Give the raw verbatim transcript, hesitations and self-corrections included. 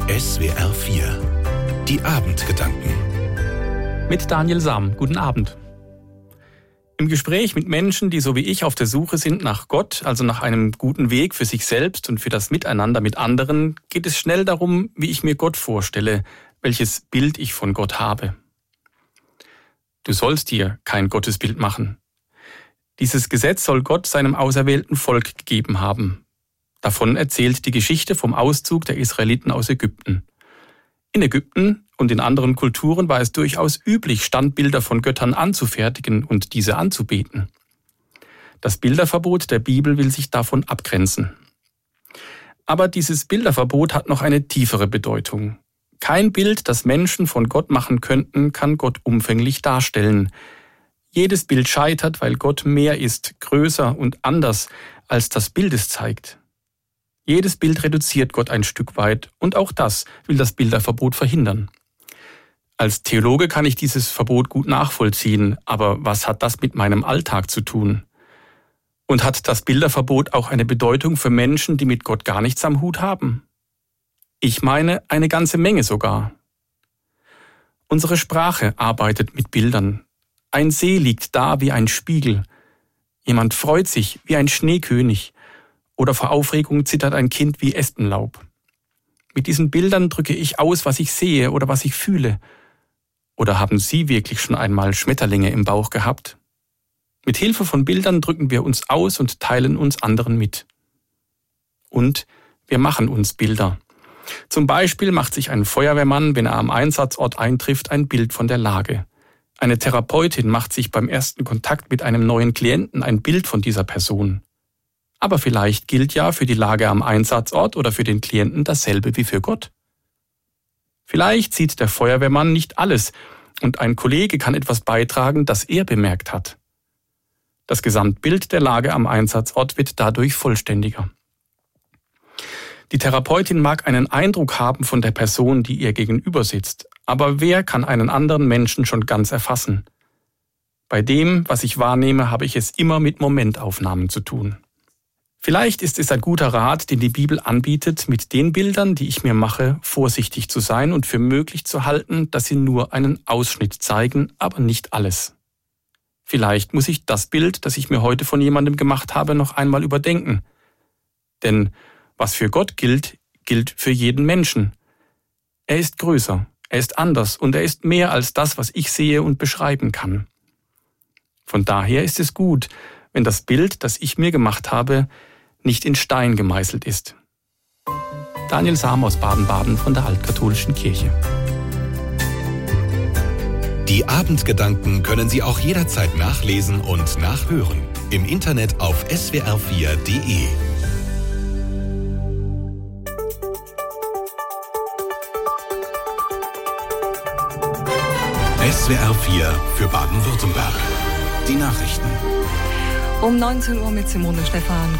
S W R vier. Die Abendgedanken. Mit Daniel Sam. Guten Abend. Im Gespräch mit Menschen, die so wie ich auf der Suche sind nach Gott, also nach einem guten Weg für sich selbst und für das Miteinander mit anderen, geht es schnell darum, wie ich mir Gott vorstelle, welches Bild ich von Gott habe. Du sollst dir kein Gottesbild machen. Dieses Gesetz soll Gott seinem auserwählten Volk gegeben haben. Davon erzählt die Geschichte vom Auszug der Israeliten aus Ägypten. In Ägypten und in anderen Kulturen war es durchaus üblich, Standbilder von Göttern anzufertigen und diese anzubeten. Das Bilderverbot der Bibel will sich davon abgrenzen. Aber dieses Bilderverbot hat noch eine tiefere Bedeutung. Kein Bild, das Menschen von Gott machen könnten, kann Gott umfänglich darstellen. Jedes Bild scheitert, weil Gott mehr ist, größer und anders, als das Bild es zeigt. Jedes Bild reduziert Gott ein Stück weit und auch das will das Bilderverbot verhindern. Als Theologe kann ich dieses Verbot gut nachvollziehen, aber was hat das mit meinem Alltag zu tun? Und hat das Bilderverbot auch eine Bedeutung für Menschen, die mit Gott gar nichts am Hut haben? Ich meine, eine ganze Menge sogar. Unsere Sprache arbeitet mit Bildern. Ein See liegt da wie ein Spiegel. Jemand freut sich wie ein Schneekönig. Oder vor Aufregung zittert ein Kind wie Espenlaub. Mit diesen Bildern drücke ich aus, was ich sehe oder was ich fühle. Oder haben Sie wirklich schon einmal Schmetterlinge im Bauch gehabt? Mit Hilfe von Bildern drücken wir uns aus und teilen uns anderen mit. Und wir machen uns Bilder. Zum Beispiel macht sich ein Feuerwehrmann, wenn er am Einsatzort eintrifft, ein Bild von der Lage. Eine Therapeutin macht sich beim ersten Kontakt mit einem neuen Klienten ein Bild von dieser Person. Aber vielleicht gilt ja für die Lage am Einsatzort oder für den Klienten dasselbe wie für Gott. Vielleicht sieht der Feuerwehrmann nicht alles und ein Kollege kann etwas beitragen, das er bemerkt hat. Das Gesamtbild der Lage am Einsatzort wird dadurch vollständiger. Die Therapeutin mag einen Eindruck haben von der Person, die ihr gegenüber sitzt, aber wer kann einen anderen Menschen schon ganz erfassen? Bei dem, was ich wahrnehme, habe ich es immer mit Momentaufnahmen zu tun. Vielleicht ist es ein guter Rat, den die Bibel anbietet, mit den Bildern, die ich mir mache, vorsichtig zu sein und für möglich zu halten, dass sie nur einen Ausschnitt zeigen, aber nicht alles. Vielleicht muss ich das Bild, das ich mir heute von jemandem gemacht habe, noch einmal überdenken. Denn was für Gott gilt, gilt für jeden Menschen. Er ist größer, er ist anders und er ist mehr als das, was ich sehe und beschreiben kann. Von daher ist es gut, wenn das Bild, das ich mir gemacht habe, nicht in Stein gemeißelt ist. Daniel Sam aus Baden-Baden von der Altkatholischen Kirche. Die Abendgedanken können Sie auch jederzeit nachlesen und nachhören. Im Internet auf S W R vier Punkt de. S W R vier für Baden-Württemberg. Die Nachrichten. Um neunzehn Uhr mit Simone Stephan.